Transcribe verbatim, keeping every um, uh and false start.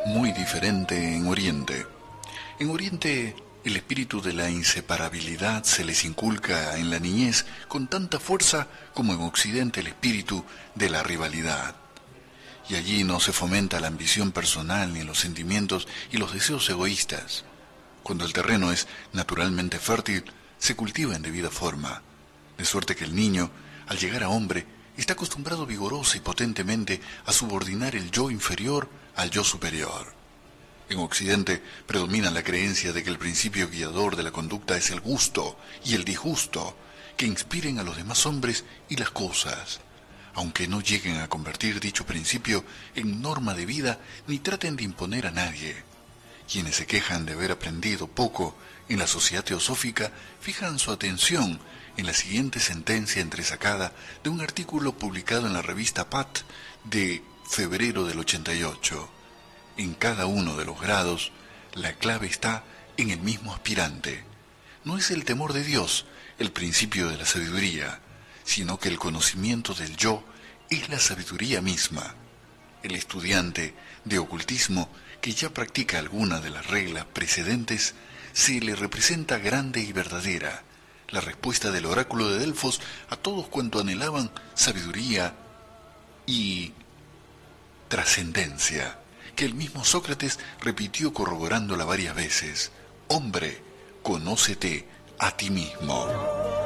muy diferente en Oriente. En Oriente, el espíritu de la inseparabilidad se les inculca en la niñez con tanta fuerza como en Occidente el espíritu de la rivalidad. Y allí no se fomenta la ambición personal ni los sentimientos y los deseos egoístas. Cuando el terreno es naturalmente fértil, se cultiva en debida forma, de suerte que el niño, al llegar a hombre, está acostumbrado vigorosa y potentemente a subordinar el yo inferior al yo superior. En Occidente predomina la creencia de que el principio guiador de la conducta es el gusto y el disgusto, que inspiren a los demás hombres y las cosas, aunque no lleguen a convertir dicho principio en norma de vida ni traten de imponer a nadie. Quienes se quejan de haber aprendido poco en la sociedad teosófica fijan su atención en la siguiente sentencia entresacada de un artículo publicado en la revista Pat de febrero del ochenta y ocho. En cada uno de los grados, la clave está en el mismo aspirante. No es el temor de Dios el principio de la sabiduría, sino que el conocimiento del yo es la sabiduría misma. El estudiante de ocultismo que ya practica alguna de las reglas precedentes se le representa grande y verdadera, la respuesta del oráculo de Delfos a todos cuanto anhelaban sabiduría y trascendencia, que el mismo Sócrates repitió corroborándola varias veces: hombre, conócete a ti mismo.